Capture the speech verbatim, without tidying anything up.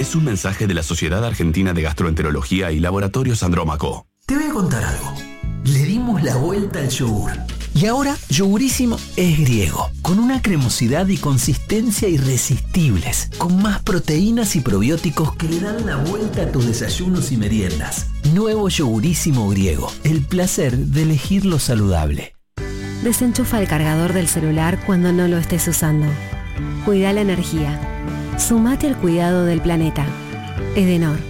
es un mensaje de la Sociedad Argentina de Gastroenterología y Laboratorios Andrómaco. Te voy a contar algo. Le dimos la vuelta al yogur. Y ahora Yogurísimo es griego, con una cremosidad y consistencia irresistibles, con más proteínas y probióticos que le dan la vuelta a tus desayunos y meriendas. Nuevo Yogurísimo griego, el placer de elegir lo saludable. Desenchufa el cargador del celular cuando no lo estés usando. Cuida la energía. Sumate al cuidado del planeta. Edenor.